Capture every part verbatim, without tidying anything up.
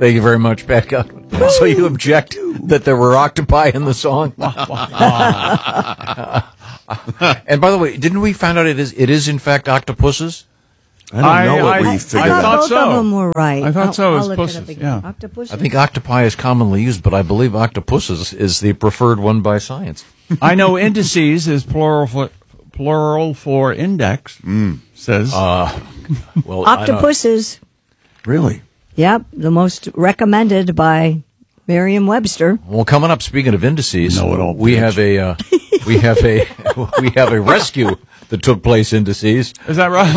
Thank you very much, Pat Godwin. So you object that there were octopi in the song? And by the way, didn't we find out it is it is in fact octopuses? I don't I- know what I- we I figured I thought out. both so. of them were right. I thought I'll- so, it I'll was look it pussies, up again. yeah. Octopuses? I think octopi is commonly used, but I believe octopuses is the preferred one by science. I know indices is plural for, plural for index, says. Uh, well, I don't- Octopuses. Really? Yep, the most recommended by Merriam-Webster. Well, coming up, speaking of indices, Know-it-all we bitch. have a uh, we have a we have a rescue that took place indices. Is that right?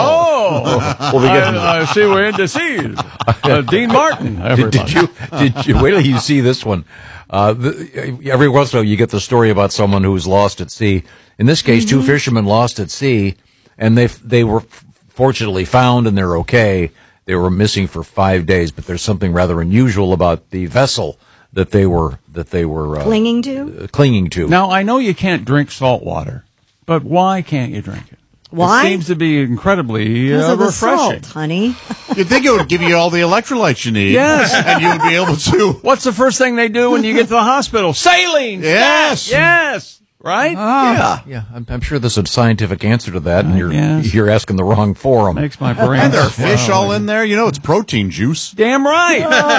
Oh! We'll be getting- I, I see we're indices. Uh, Dean Martin, Did, everybody. did you? Did you? Wait till you see this one. Uh, the, every once in a while, you get the story about someone who was lost at sea. In this case, two fishermen lost at sea, and they they were fortunately found, and they're okay. They were missing for five days, but there's something rather unusual about the vessel that they were that they were uh, Clinging to? uh, clinging to. Now, I know you can't drink salt water, but why can't you drink it? Why? It seems to be incredibly Because uh, of the refreshing. salt, honey. You'd think it would give you all the electrolytes you need. Yes. And you would be able to. What's the first thing they do when you get to the hospital? Saline! Yes. Yes! Right? yeah, yeah. I'm, I'm sure there's a scientific answer to that, and you're guess. you're asking the wrong forum. Makes my brain. And there are fish swell. all in there. You know, it's protein juice. Damn right.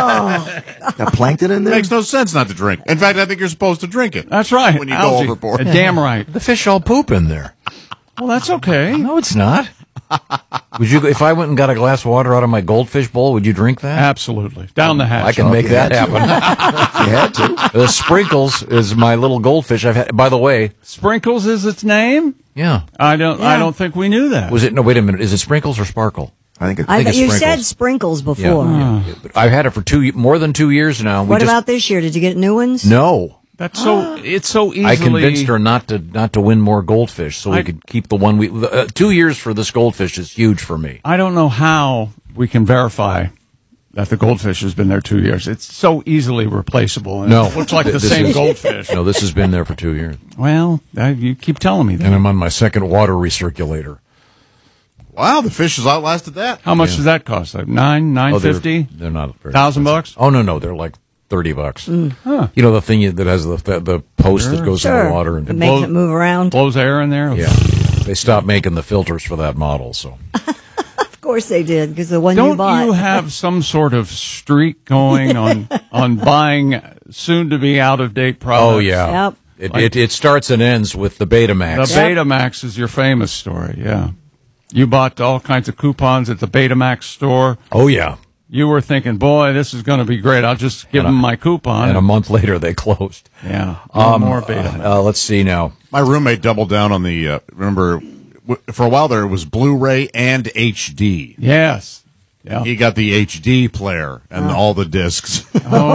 Got plankton in It there? makes no sense not to drink. In fact, I think you're supposed to drink it. That's right. When you Algae. go overboard. Uh, Damn right. The fish all poop in there. Well, that's okay. No, it's not. Would you? If I went and got a glass of water out of my goldfish bowl, would you drink that? Absolutely. Down the hatch. I can Oh, make you that had to. happen. You had to. The Sprinkles is my little goldfish. I've had. By the way, Sprinkles is its name? yeah. I don't. I Yeah. don't think we knew that. Was it? No, wait a minute. Is it Sprinkles or Sparkle? I think it, I think thought it's you sprinkles. said sprinkles Yeah. before. yeah. But I've had it for two, more than two years now. We What just, about this year? Did you get new ones? No. That's so. It's so easily. I convinced her not to not to win more goldfish, so we I- could keep the one we. Uh, two years for this goldfish is huge for me. I don't know how we can verify that the goldfish has been there two years. It's so easily replaceable. And No. it looks like the This same is- goldfish. No, this has been there for two years, Well, uh, you keep telling me and that. I'm on my second water recirculator. Wow, the fish has outlasted that. How much does that cost? Like nine, nine Oh, they're- fifty, They're not very thousand bucks. Oh no, no, they're like thirty bucks. Huh. You know the thing that has the the, the post that goes in Sure. the water, and It makes blows- it move around. Blows air in there. yeah, they stopped making the filters for that model. So Of course they did, because the one Don't you bought. you have some sort of streak going on on buying soon to be out of date products? oh yeah, Yep. it, it it starts and ends with the Betamax. The Betamax is your famous story. Yeah, you bought all kinds of coupons at the Betamax store. oh yeah, You were thinking, boy, this is going to be great. I'll just give And them a- my coupon. and a month later they closed. yeah, no more Betamax. Uh, let's see now. My roommate doubled down on the, uh, remember, w- for a while there it was Blu-ray and H D. Yes. Yeah. He got the H D player and all the discs.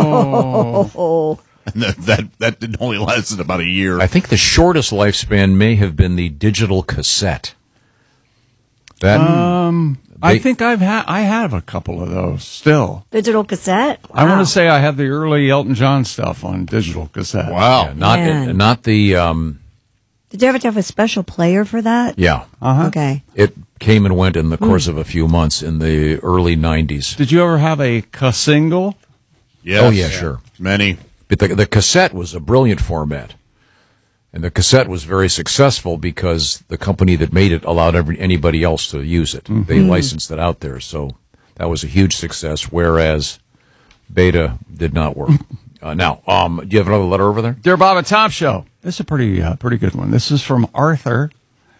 Oh, and that, that, that did only lasted about a year. I think the shortest lifespan may have been the digital cassette. That Um, I They- think I've had I have a couple of those still. digital cassette? I Wow. want to say I have the early Elton John stuff on digital cassette. Wow. yeah, not Man. not the um, Did you ever have a special player for that? yeah. Uh-huh. Okay. It came and went in the course of a few months in the early nineties. Did you ever have a single? Yes. Oh, yeah, sure. Many. But the, the cassette was a brilliant format. And the cassette was very successful because the company that made it allowed every, anybody else to use it. They licensed it out there. So that was a huge success, whereas Beta did not work. uh, now, um, do you have another letter over there? Dear Bob and Tom Show. This is a pretty uh, pretty good one. This is from Arthur.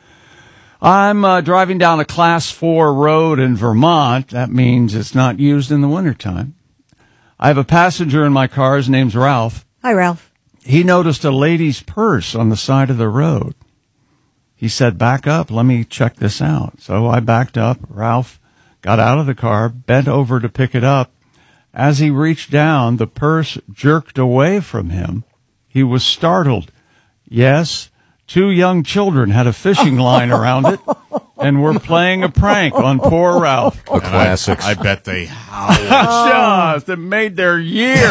I'm uh, driving down a class four road in Vermont. That means it's not used in the wintertime. I have a passenger in my car. His name's Ralph. Hi, Ralph. He noticed a lady's purse on the side of the road. He said, back up, let me check this out. So I backed up. Ralph got out of the car, bent over to pick it up. As he reached down, the purse jerked away from him. He was startled. Yes, two young children had a fishing line around it and were playing a prank on poor Ralph. The classics. I bet they howled. Just, it made their year.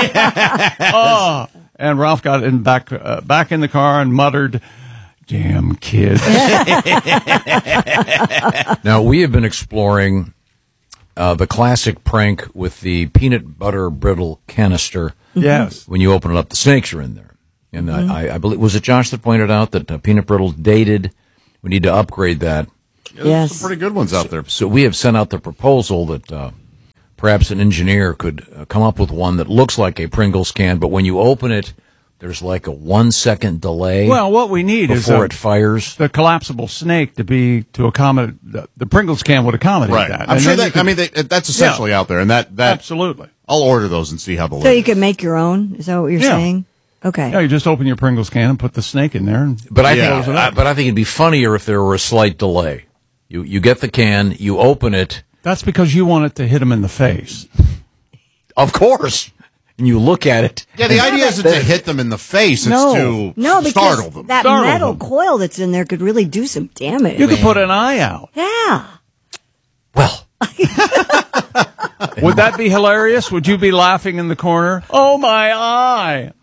Oh. And Ralph got in back uh, back in the car and muttered, "Damn kids." Now, we have been exploring uh, the classic prank with the peanut butter brittle canister. Yes. When you open it up, the snakes are in there. And Mm-hmm. I, I believe, was it Josh that pointed out that uh, peanut brittle's dated? We need to upgrade that. There's Yes. some pretty good ones out there. So we have sent out the proposal that uh, perhaps an engineer could uh, come up with one that looks like a Pringles can, but when you open it, there's like a one second delay Well, what we need is before a, it fires. the collapsible snake to be to accommodate the, the Pringles can would accommodate Right. that. I'm And sure then you that, I could- mean, they, that's essentially out there, and that, that absolutely. I'll order those and see how the So lid- you can make your own? Is that what you're Yeah. saying? Okay. Yeah, you just open your Pringles can and put the snake in there. And But I Yeah. think, I, but I think it'd be funnier if there were a slight delay. You you get the can, you open it, that's because you want it to hit them in the face. of course, and you look at it. Yeah, the idea isn't to hit them in the face. It's No. to No, because startle them. that Startle metal them. coil that's in there could really do some damage. You could put an eye out. Yeah. Well, Would that be hilarious? Would you be laughing in the corner? Oh, my eye.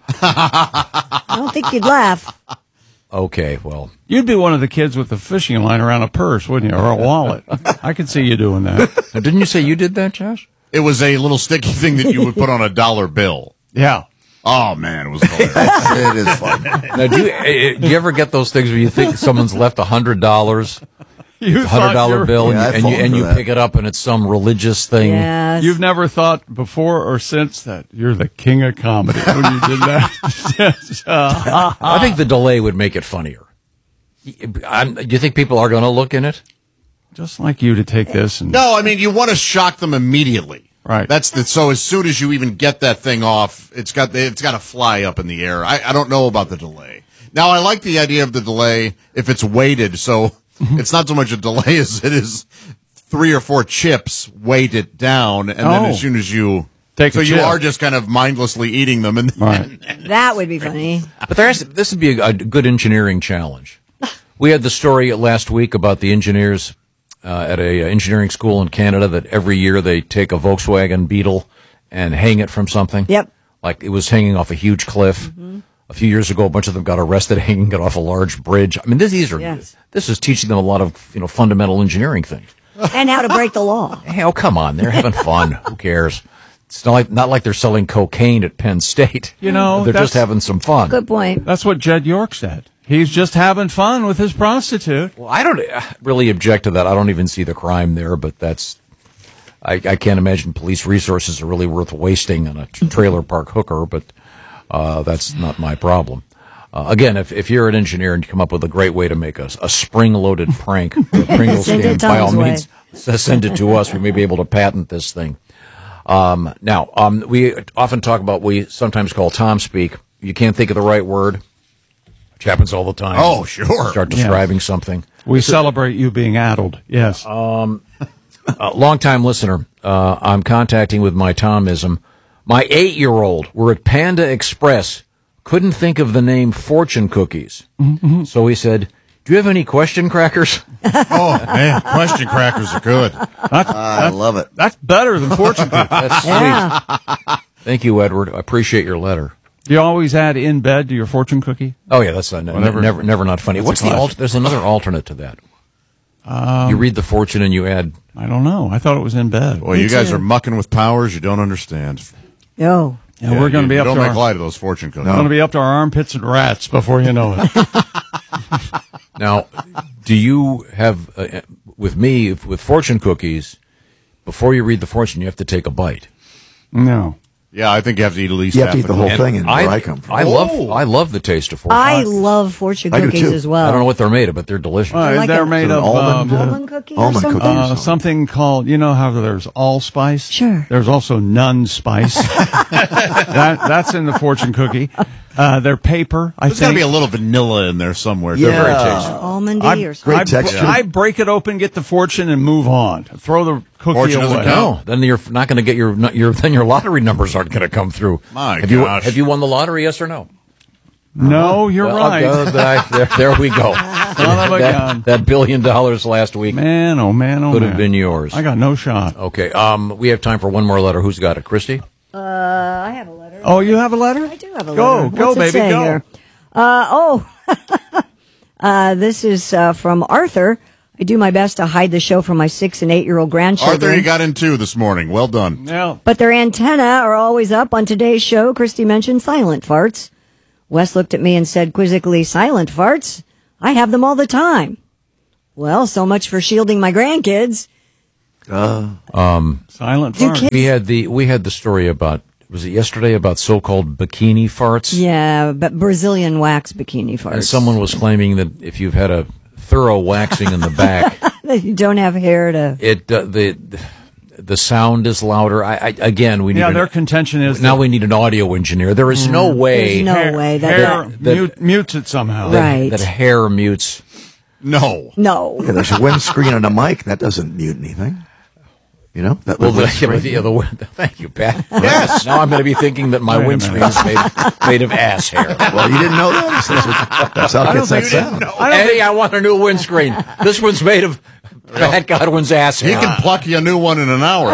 I don't think you'd laugh. okay, well, You'd be one of the kids with the fishing line around a purse, wouldn't you? Or a wallet. I could see you doing that. now, didn't you say you did that, Josh? It was a little sticky thing that you would put on a dollar bill. Yeah. Oh man, it was hilarious. It is fun. Now, do you, eh, eh, do you ever get those things where you think someone's left a hundred dollars, You a hundred dollar thought bill, Yeah, and, I've you, and you fallen and for you that. pick it up, and it's some religious thing? Yes. You've never thought before or since that you're the king of comedy when you did that. Yes. Uh, I think the delay would make it funnier. I'm, do you think people are going to look in it? just like you to take this and No, I mean you want to shock them immediately. Right. That's the so as soon as you even get that thing off, it's got it's got to fly up in the air. I, I don't know about the delay. Now I like the idea of the delay if it's weighted, so it's not so much a delay as it is three or four chips weight it down, and then Oh. as soon as you Take so a you chip. are just kind of mindlessly eating them, and Right. That would be funny. But there's, this would be a, a good engineering challenge. We had the story last week about the engineers uh, at a uh, engineering school in Canada that every year they take a Volkswagen Beetle and hang it from something. Yep. Like it was hanging off a huge cliff. A few years ago, a bunch of them got arrested hanging it off a large bridge. I mean, this, these are Yes. this is teaching them a lot of you know fundamental engineering things. And how to break the law. Hey, oh come on, they're having fun. Who cares? It's not like not like they're selling cocaine at Penn State. You know, they're just that's- having some fun. Good point. That's what Jed York said. He's just having fun with his prostitute. Well, I don't uh, really object to that. I don't even see the crime there, but that's. I, I can't imagine police resources are really worth wasting on a t- trailer park hooker, but uh, that's not my problem. Uh, again, if, if you're an engineer and you come up with a great way to make a, a spring-loaded prank, a Pringles Send can, it by all Tom's way. means, s- send it to us. We may be able to patent this thing. Um, now, um, we often talk about what we sometimes call Tom speak. You can't think of the right word, which happens all the time. Oh, sure. Start describing something. We celebrate you being addled. Yes. Uh, long-time listener, uh, I'm contacting with my Tomism. My eight-year-old, we're at Panda Express, couldn't think of the name Fortune Cookies. Mm-hmm. So he said, do you have any question crackers? Oh man, question crackers are good. I love it. That's better than fortune cookies. That's sweet. Yeah. Thank you, Edward. I apprate your letter. Do you always add in bed to your fortune cookie? Oh, yeah, that's uh, n- Whatever. never, never not funny. That's What's a the classic. alter- There's another alternate to that. Um, you read the fortune and you add, I don't know. I thought it was in bed. Well, Me you guys too. are mucking with powers you don't understand. Oh. And we're going to you- be you up don't to make our, light of those fortune cookies. we're going to be up to our armpits and rats before you know it. now, do you have, uh, with me, if- with fortune cookies, before you read the fortune, you have to take a bite. No. Yeah, I think you have to eat at least You have half to eat a the whole cookie. thing, and I, where I come from. I love, Oh. I love the taste of fortune. I love fortune I do cookies too. as well. I don't know what they're made of, but they're delicious. Uh, like they're a- made Is it of an almond, um, uh, Almond cookie or almond something? cookies. uh, something called, you know how there's allspice? Sure. There's also nun spice. that, that's in the fortune cookie. Uh, they're paper, I There's got to think. be a little vanilla in there somewhere. Yeah. They're very tasty. Almondy I, or something. I, texture. I break it open, get the fortune, and move on. Throw the cookie Fortune doesn't away. count. No, then you're not going to get your, not your, then your lottery numbers aren't going to come through. My have you, gosh. have you won the lottery? Yes or no? No, you're Well, right. uh, I- there, there we go. Son of a that, gun. that billion dollars last week Man, oh man, oh could man. have been yours. I got no shot. Okay, um, we have time for one more letter. Who's got it? Christy? Uh, I have a letter. Oh, you have a letter? I do have a Go, letter. go, What's it baby, say go. here? Uh, oh, uh, this is uh, from Arthur, I do my best to hide the show from my six and eight year old grandchildren. Arthur, you got in two this morning. Well done. Yeah. But their antenna are always up on today's show. Christy mentioned silent farts. Wes looked at me and said quizzically, silent farts? I have them all the time. Well, so much for shielding my grandkids. Uh, Silent Do fart. kids- We had the we had the story about, was it yesterday, about so-called bikini farts? Yeah, but Brazilian wax bikini farts. And someone was claiming that if you've had a thorough waxing in the back, You don't have hair to... it uh, the the sound is louder. I, I again we need Yeah, an- their contention is now that we need an audio engineer. There is no way There's no hair, way that... hair that- that- mute, mutes it somehow. Right. that hair mutes. No. no. yeah, there's a windscreen and a mic. That doesn't mute anything. You know? That Well, the, yeah, windscreen. but the other one. Thank you, Pat. Yes. Now I'm going to be thinking that my Wait a windscreen is made, made of ass hair. Well, you didn't know that? That's, what, that's how it gets that sound. Eddie, I want a new windscreen. This one's made of Pat Godwin's ass He hair. can pluck you a new one in an hour.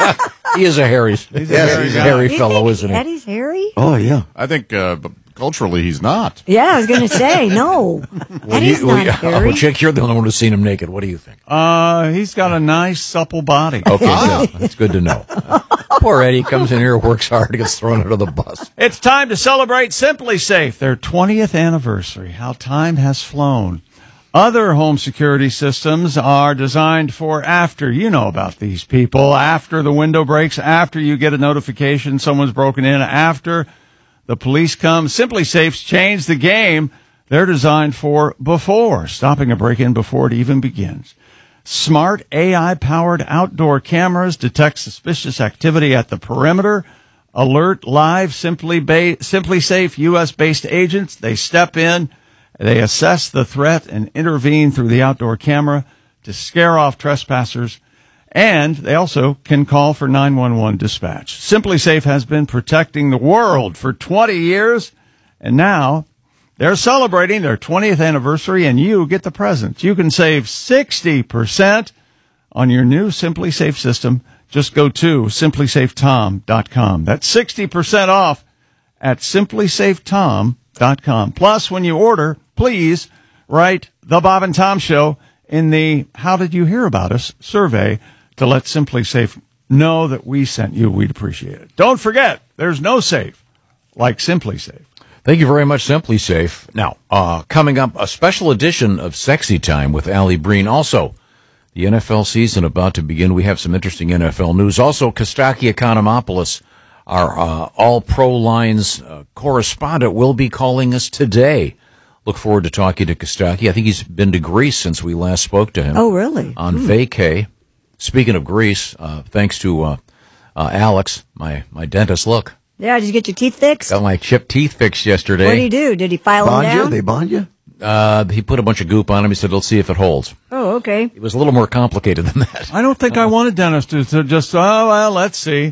He is a hairy, he's Yes, a he's hairy, a- hairy You fellow, think isn't he? Eddie's hairy? Oh, yeah. I think uh, b- culturally he's not. Yeah, I was going to say, no. Eddie's You- well, not yeah, hairy. oh, Chick, you're the only one who's seen him naked. What do you think? Uh, he's got a nice supple body. Okay, good. That's good to know. Poor Eddie comes in here, works hard, gets thrown under the bus. It's time to celebrate Simply Safe, their twentieth anniversary. How time has flown. Other home security systems are designed for after. You know about these people. After the window breaks, after you get a notification someone's broken in, after the police come. Simply Safe's changed the game. They're designed for before, stopping a break-in before it even begins. Smart A I-powered outdoor cameras detect suspicious activity at the perimeter. Alert live Simply, ba- Simply Safe U S-based agents. They step in. They assess the threat and intervene through the outdoor camera to scare off trespassers. And they also can call for nine one one dispatch. Simply Safe has been protecting the world for twenty years. And now they're celebrating their twentieth anniversary, and you get the present. You can save sixty percent on your new Simply Safe system. Just go to simply safe tom dot com. That's sixty percent off at simply safe tom dot com. Plus, when you order, please write The Bob and Tom Show in the How Did You Hear About Us survey to let Simply Safe know that we sent you. We'd appreciate it. Don't forget, there's no safe like Simply Safe. Thank you very much, Simply Safe. Now, uh, coming up, a special edition of Sexy Time with Allie Breen. Also, the N F L season about to begin. We have some interesting N F L news. Also, Kostaki Economopoulos, our uh, all-pro lines uh, correspondent, will be calling us today. Look forward to talking to Kostaki. I think he's been to Greece since we last spoke to him. Oh, really? On vacay. Speaking of Greece, uh, thanks to uh, uh, Alex, my, my dentist. Look, Yeah, did you get your teeth fixed? got my chipped teeth fixed yesterday. What did he do? Did he file them Bond you? down? They bond you? Uh, he put a bunch of goop on him. He said, let's see if it holds. Oh, okay. It was a little more complicated than that. I don't think I want a dentist to, to just, oh, well, let's see.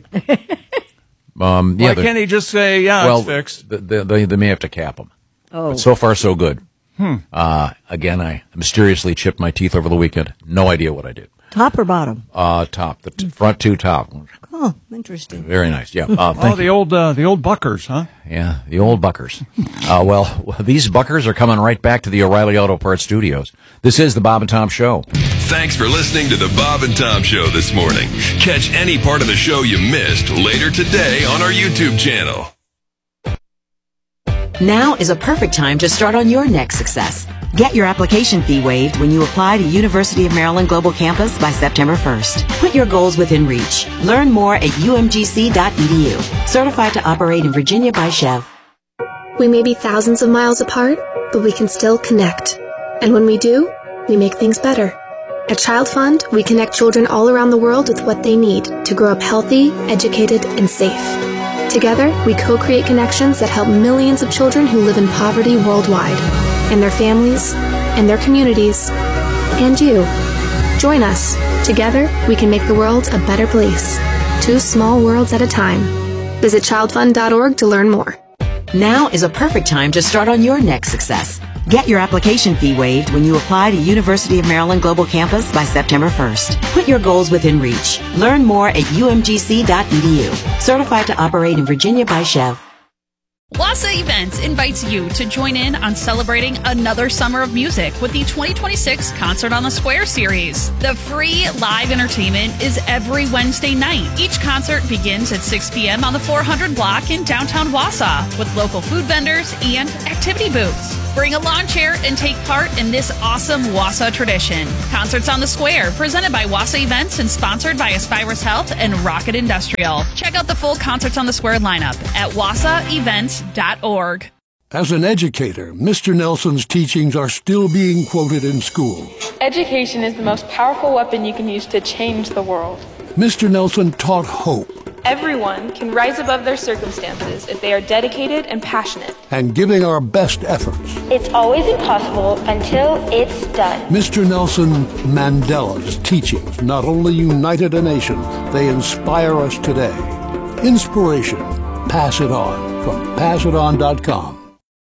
Um, yeah, Why they're- can't he just say, yeah, well, it's fixed? th- th- they, they may have to cap them. Oh. But so far, so good. Uh, again, I mysteriously chipped my teeth over the weekend. No idea what I did. Top or bottom? Uh, top, the t- front two top. Oh, interesting. Very nice. Yeah. Uh, Oh, thank the you. old, uh, the old buckers, huh? Yeah, the old buckers. uh, well, these buckers are coming right back to the O'Reilly Auto Parts studios. This is the Bob and Tom Show. Thanks for listening to the Bob and Tom Show this morning. Catch any part of the show you missed later today on our YouTube channel. Now is a perfect time to start on your next success. Get your application fee waived when you apply to University of Maryland Global Campus by September first. Put your goals within reach. Learn more at u m g c dot e d u. Certified to operate in Virginia by Chev. We may be thousands of miles apart, but we can still connect. And when we do, we make things better. At Child Fund, we connect children all around the world with what they need to grow up healthy, educated, and safe. Together, we co-create connections that help millions of children who live in poverty worldwide, and their families, and their communities, and you. Join us. Together, we can make the world a better place. Two small worlds at a time. Visit child fund dot org to learn more. Now is a perfect time to start on your next success. Get your application fee waived when you apply to University of Maryland Global Campus by September first. Put your goals within reach. Learn more at u m g c dot e d u. Certified to operate in Virginia by Chev. Wassa Events invites you to join in on celebrating another summer of music with the twenty twenty-six Concert on the Square series. The free live entertainment is every Wednesday night. Each concert begins at six p.m. on the four hundred block in downtown Wausau with local food vendors and activity booths. Bring a lawn chair and take part in this awesome Wausau tradition. Concerts on the Square, presented by Wassa Events and sponsored by Aspirus Health and Rocket Industrial. Check out the full Concerts on the Square lineup at wassa events dot org. As an educator, Mister Nelson's teachings are still being quoted in school. Education is the most powerful weapon you can use to change the world. Mister Nelson taught hope. Everyone can rise above their circumstances if they are dedicated and passionate. And giving our best efforts. It's always impossible until it's done. Mister Nelson Mandela's teachings not only united a nation, they inspire us today. Inspiration. Pass it on from pass it on dot com.